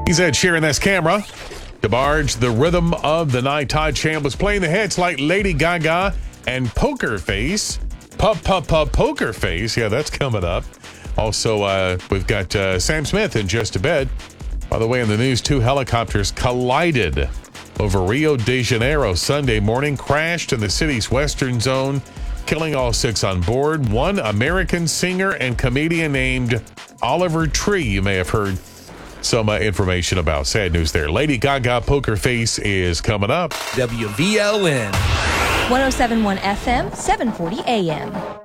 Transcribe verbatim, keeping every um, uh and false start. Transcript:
He's Ed Sheeran, that's Camera. To barge the rhythm of the night, Todd Chambliss playing the hits like Lady Gaga and Poker Face. Pup, pup, pup, Poker Face. Yeah, that's coming up. Also, uh, we've got uh, Sam Smith in just a bit. By the way, in the news, two helicopters collided over Rio de Janeiro Sunday morning, crashed in the city's western zone, killing all six on board. One American singer and comedian named Oliver Tree, you may have heard some uh, information about. Sad news there. Lady Gaga Poker Face is coming up. W V L N one oh seven point one F M, seven forty A M.